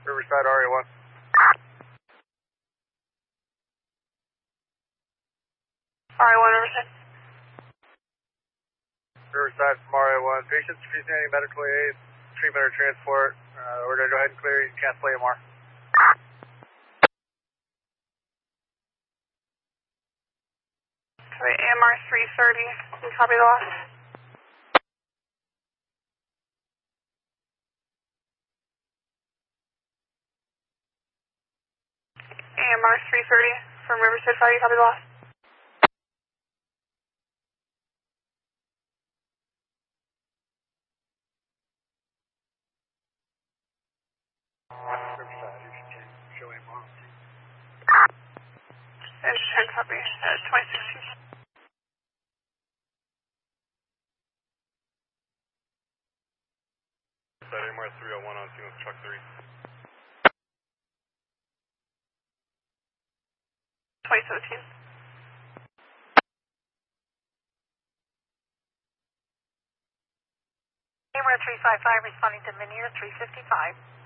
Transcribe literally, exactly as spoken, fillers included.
Riverside R A one. R A one Riverside. Riverside from R A one. Patients refusing any medical aid, treatment or transport. Uh, we're going to go ahead and clear you. Can't play A M R. Okay, A M R three thirty. Can you copy the loss? A M R three thirty from Riverside Fire, you copy the loss? Riverside, you can show A M R. Engine copy. Uh, twenty sixteen. A M R three oh one on scene with truck three. twenty seventeen. A M R three five five responding to Minier three fifty-five.